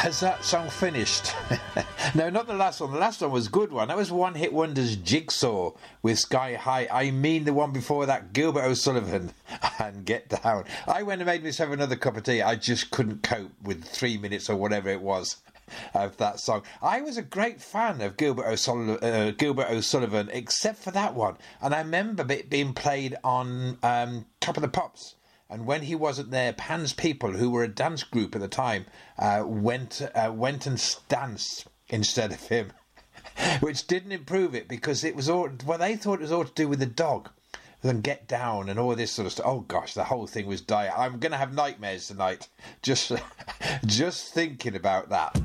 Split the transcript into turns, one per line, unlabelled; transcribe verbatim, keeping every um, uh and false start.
Has that song finished? No, not the last one. The last one was a good one. That was One Hit Wonder's Jigsaw with Sky High. I mean the one before that, Gilbert O'Sullivan and Get Down. I went and made myself another cup of tea. I just couldn't cope with three minutes or whatever it was of that song. I was a great fan of Gilbert O'Sullivan, uh, Gilbert O'Sullivan except for that one. And I remember it being played on um, Top of the Pops. And when he wasn't there, Pan's People, who were a dance group at the time, uh, went uh, went and danced instead of him, which didn't improve it because it was all well. They thought it was all to do with the dog, and Get Down and all this sort of stuff. Oh gosh, the whole thing was dire. I'm going to have nightmares tonight just just thinking about that.